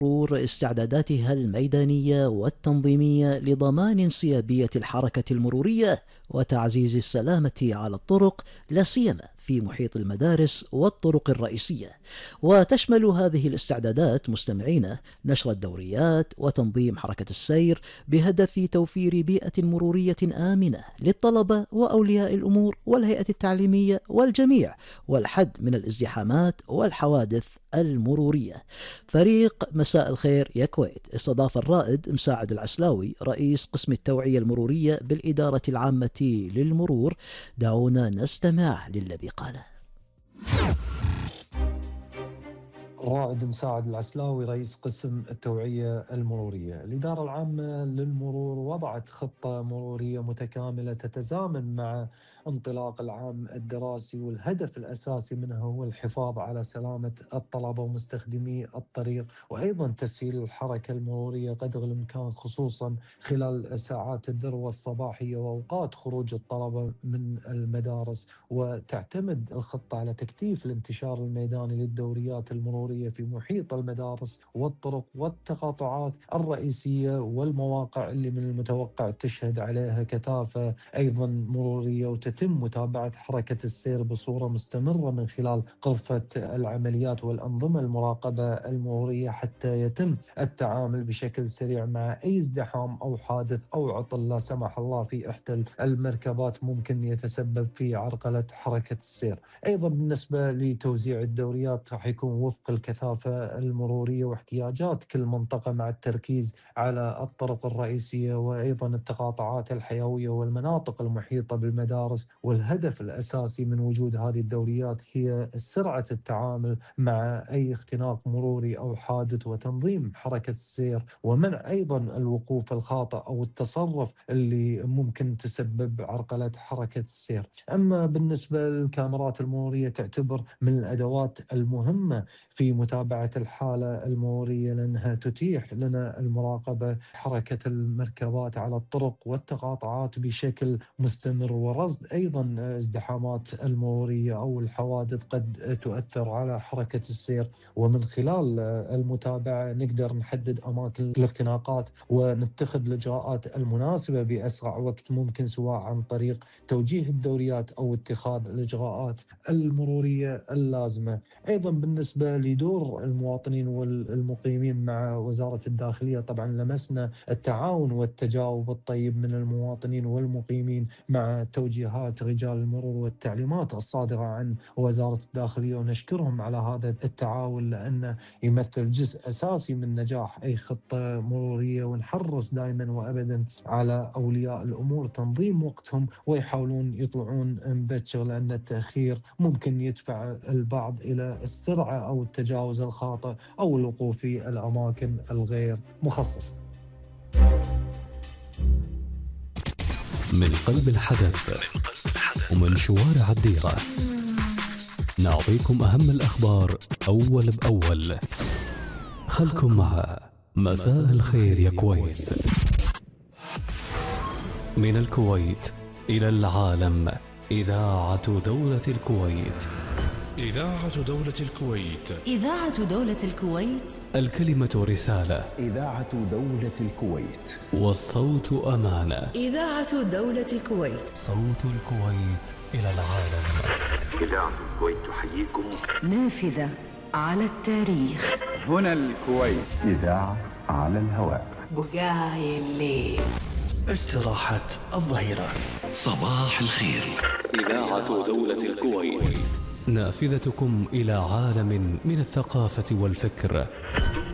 مرور استعداداتها الميدانية والتنظيمية لضمان انسيابية الحركة المرورية وتعزيز السلامة على الطرق، لا سيما في محيط المدارس والطرق الرئيسية. وتشمل هذه الاستعدادات مستمعين نشر الدوريات وتنظيم حركة السير بهدف توفير بيئة مرورية آمنة للطلبة وأولياء الأمور والهيئة التعليمية والجميع، والحد من الازدحامات والحوادث المرورية. فريق مساء الخير يا كويت استضاف الرائد مساعد العسلاوي رئيس قسم التوعية المرورية بالإدارة العامة للمرور. دعونا نستمع للذي قاله. رائد مساعد العسلاوي رئيس قسم التوعية المرورية. الإدارة العامة للمرور وضعت خطة مرورية متكاملة تتزامن مع انطلاق العام الدراسي، والهدف الأساسي منها هو الحفاظ على سلامة الطلبة ومستخدمي الطريق، وأيضا تسهيل الحركة المرورية قدر الإمكان، خصوصا خلال ساعات الذروة الصباحية وأوقات خروج الطلبة من المدارس. وتعتمد الخطة على تكثيف الانتشار الميداني للدوريات المرورية في محيط المدارس والطرق والتقاطعات الرئيسية والمواقع اللي من المتوقع تشهد عليها كثافة أيضا مرورية، وتتم متابعة حركة السير بصورة مستمرة من خلال غرفة العمليات والأنظمة المراقبة المرورية حتى يتم التعامل بشكل سريع مع أي ازدحام أو حادث أو عطل لا سمح الله في إحدى المركبات ممكن يتسبب في عرقلة حركة السير. أيضا بالنسبة لتوزيع الدوريات راح يكون وفق الكثافة المرورية واحتياجات كل منطقة، مع التركيز على الطرق الرئيسية وأيضا التقاطعات الحيوية والمناطق المحيطة بالمدارس. والهدف الأساسي من وجود هذه الدوريات هي سرعة التعامل مع أي اختناق مروري أو حادث، وتنظيم حركة السير، ومنع أيضا الوقوف الخاطئ أو التصرف اللي ممكن تسبب عرقلة حركة السير. أما بالنسبة للكاميرات المرورية تعتبر من الأدوات المهمة في متابعة الحالة المرورية، لأنها تتيح لنا المراقبة حركة المركبات على الطرق والتقاطعات بشكل مستمر، ورصد أيضا ازدحامات المرورية أو الحوادث قد تؤثر على حركة السير. ومن خلال المتابعة نقدر نحدد أماكن الاختناقات ونتخذ الإجراءات المناسبة بأسرع وقت ممكن، سواء عن طريق توجيه الدوريات أو اتخاذ الإجراءات المرورية اللازمة. أيضا بالنسبة لدور المواطنين والمقيمين مع وزارة الداخلية، طبعا لمسنا التعاون والتجاوب الطيب من المواطنين والمقيمين مع توجيهات رجال المرور والتعليمات الصادرة عن وزارة الداخلية، ونشكرهم على هذا التعاون لأنه يمثل جزء أساسي من نجاح أي خطة مرورية. ونحرص دائما وأبدا على أولياء الأمور تنظيم وقتهم ويحاولون يطلعون مبكر، لأن التأخير ممكن يدفع البعض إلى السرعة أو التجاوز الخاطئ أو الوقوف في الأماكن الغير مخصصة. من قلب الحدث ومن شوارع الديرة نعطيكم أهم الأخبار أول بأول. خلكم مع مساء الخير يا كويت. من الكويت إلى العالم، إذاعة دولة الكويت. إذاعة دولة الكويت. إذاعة دولة الكويت. الكلمة رسالة. إذاعة دولة الكويت. والصوت أمانة. إذاعة دولة الكويت. صوت الكويت إلى العالم. إذاعة الكويت تحييكم. نافذة على التاريخ. هنا الكويت. إذاعة على الهواء. بقاي الليل. استراحة الظهيرة. صباح الخير. إذاعة دولة الكويت، نافذتكم إلى عالم من الثقافة والفكر.